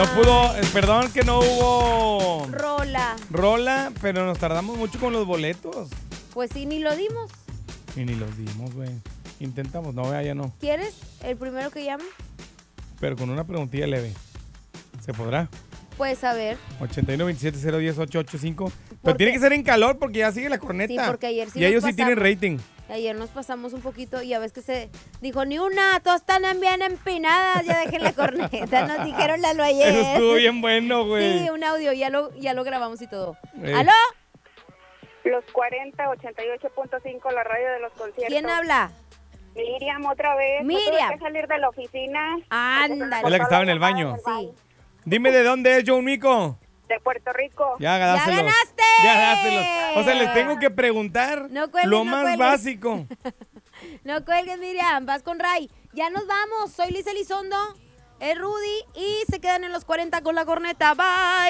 No pudo, perdón que no hubo Rola, pero nos tardamos mucho con los boletos. pues sí, ni lo dimos. Y ni los dimos, güey. Intentamos, no, ya no. ¿Quieres el primero que llame? Pero con una preguntilla leve. ¿Se podrá? Pues a ver. 8127-010-885. Pero ¿Por tiene qué? que ser en calor porque ya sigue la corneta. Sí, porque ayer sí y nos ellos sí tienen pasamos. rating. Ayer nos pasamos un poquito y a veces que se dijo, ni una, todas están bien empinadas, ya dejen la corneta, nos dijeron Lalo ayer. Eso estuvo bien bueno, güey. Sí, un audio, ya lo grabamos y todo. Ey. ¿Aló? Los 40, 88.5, la radio de los conciertos. ¿Quién habla? Miriam, otra vez. Miriam. No tuve que salir de la oficina. Ándale. Es la que estaba en el baño. Sí. Dime de dónde es John Mico. De Puerto Rico. Ya dáselos. ¡Ya ganaste! Ya dáselos. O sea, les tengo que preguntar No cuelgues, lo no más cuelgues. básico. No cuelgues, Miriam, vas con Ray. Ya nos vamos, soy Liz Elizondo, es Rudy y se quedan en los 40 con la corneta. Bye.